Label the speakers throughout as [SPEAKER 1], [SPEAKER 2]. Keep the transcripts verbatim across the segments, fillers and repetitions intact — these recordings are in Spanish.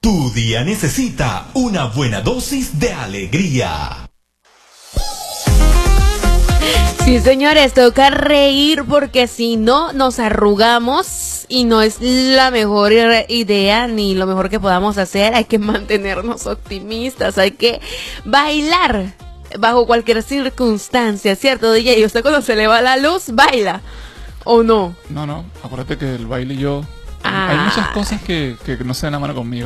[SPEAKER 1] Tu día necesita una buena dosis de alegría.
[SPEAKER 2] Sí, señores, toca reír porque si no nos arrugamos y no es la mejor idea ni lo mejor que podamos hacer. Hay que mantenernos optimistas, hay que bailar bajo cualquier circunstancia, ¿cierto, D J? ¿Y usted cuando se le va la luz, baila o no?
[SPEAKER 3] No, no, acuérdate que el baile y yo...
[SPEAKER 2] Ah.
[SPEAKER 3] Hay muchas cosas que, que no se dan la mano conmigo.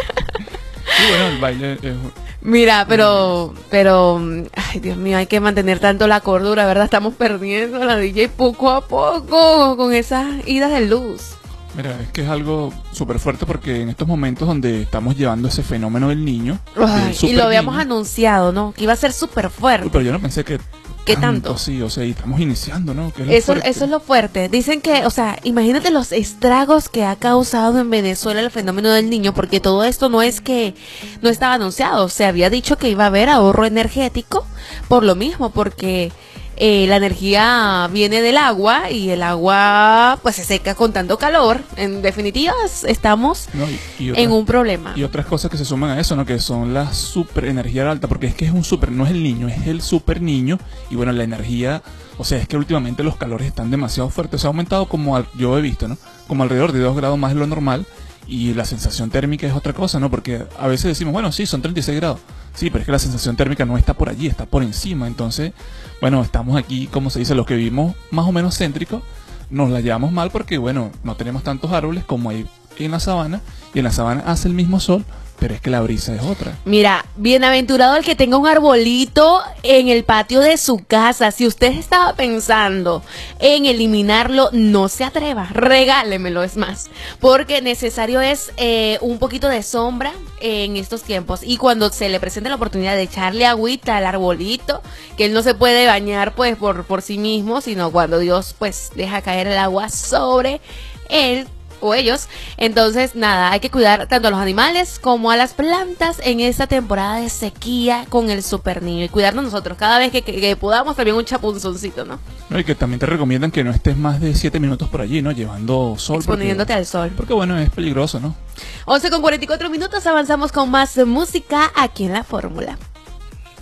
[SPEAKER 3] Y bueno, el baile es...
[SPEAKER 2] Mira, pero, pero, ay, Dios mío, hay que mantener tanto la cordura, ¿verdad? Estamos perdiendo la D J poco a poco con esas idas de luz.
[SPEAKER 3] Mira, es que es algo súper fuerte porque en estos momentos donde estamos llevando ese fenómeno del niño...
[SPEAKER 2] Ay,
[SPEAKER 3] del
[SPEAKER 2] y lo habíamos
[SPEAKER 3] niño,
[SPEAKER 2] anunciado, ¿no? Que iba a ser súper fuerte.
[SPEAKER 3] pero yo no pensé que...
[SPEAKER 2] ¿Qué tanto?
[SPEAKER 3] Sí, o sea, y estamos iniciando, ¿no? Que es lo
[SPEAKER 2] Eso,
[SPEAKER 3] fuerte.
[SPEAKER 2] eso es lo fuerte. Dicen que, o sea, imagínate los estragos que ha causado en Venezuela el fenómeno del niño, porque todo esto no es que no estaba anunciado. Se había dicho que iba a haber ahorro energético por lo mismo, porque eh, la energía viene del agua y el agua pues se seca con tanto calor. En definitiva, estamos
[SPEAKER 3] No, y- y otras-
[SPEAKER 2] en un problema.
[SPEAKER 3] Y otras cosas que se suman a eso, ¿no? Que son la super energía alta, porque es que es un super, no es el niño, es el super niño. Y bueno, la energía, o sea, es que últimamente los calores están demasiado fuertes. Se ha aumentado como, al- yo he visto, ¿no? Como alrededor de dos grados más de lo normal. Y la sensación térmica es otra cosa, ¿no? Porque a veces decimos, bueno, sí, son treinta y seis grados. Sí, pero es que la sensación térmica no está por allí, está por encima. Entonces, bueno, estamos aquí, como se dice, los que vivimos más o menos céntricos, nos la llevamos mal porque, bueno, no tenemos tantos árboles como hay en la sabana. Y en la sabana hace el mismo sol, pero es que la brisa es otra.
[SPEAKER 2] Mira, bienaventurado el que tenga un arbolito en el patio de su casa. Si usted estaba pensando en eliminarlo, no se atreva, regálemelo, es más, porque necesario es eh, un poquito de sombra en estos tiempos. Y cuando se le presente la oportunidad de echarle agüita al arbolito, que él no se puede bañar pues por, por sí mismo, sino cuando Dios pues deja caer el agua sobre él o ellos. Entonces, nada, hay que cuidar tanto a los animales como a las plantas en esta temporada de sequía con el super niño. Y cuidarnos nosotros cada vez que, que, que podamos, también un chapunzoncito, ¿no?
[SPEAKER 3] No, y que también te recomiendan que no estés más de siete minutos por allí, ¿no? Llevando sol.
[SPEAKER 2] Exponiéndote
[SPEAKER 3] porque,
[SPEAKER 2] al sol.
[SPEAKER 3] Porque bueno, es peligroso, ¿no?
[SPEAKER 2] once con cuarenta y cuatro minutos, avanzamos con más música aquí en La Fórmula.